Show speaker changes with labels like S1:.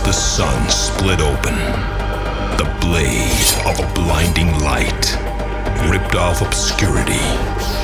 S1: The sun split open. The blade of a blinding light ripped off obscurity